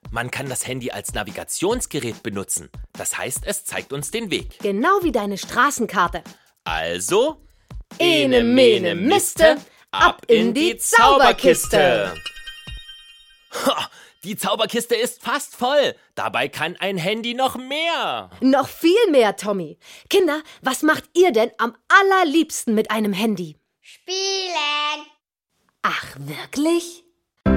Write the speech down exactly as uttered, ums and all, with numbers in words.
Man kann das Handy als Navigationsgerät benutzen. Das heißt, es zeigt uns den Weg. Genau wie deine Straßenkarte. Also, Ene, mene, miste, ab in die Zauberkiste. Ha, die Zauberkiste ist fast voll. Dabei kann ein Handy noch mehr. Noch viel mehr, Tommy. Kinder, was macht ihr denn am allerliebsten mit einem Handy? Spielen. Ach, wirklich?